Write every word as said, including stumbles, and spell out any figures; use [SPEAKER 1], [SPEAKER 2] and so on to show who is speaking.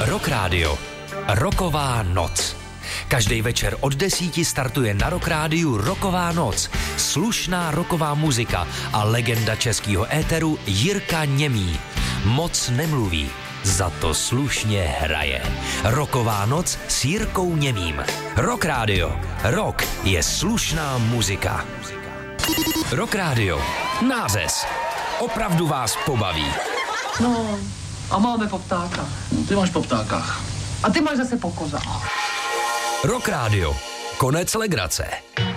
[SPEAKER 1] Rock Radio. Rocková noc. Každý večer od desíti startuje na Rock Rádiu Rocková noc. Slušná rocková muzika a legenda českého éteru Jirka Němý. Moc nemluví, za to slušně hraje. Rocková noc s Jirkou Němým. Rock Radio. Rock je slušná muzika. Rock Radio. Nářez. Opravdu vás pobaví.
[SPEAKER 2] No, a máme po ptákách.
[SPEAKER 3] No, ty máš po ptákách.
[SPEAKER 2] A ty máš zase po kozách.
[SPEAKER 1] Rock Radio. Konec legrace.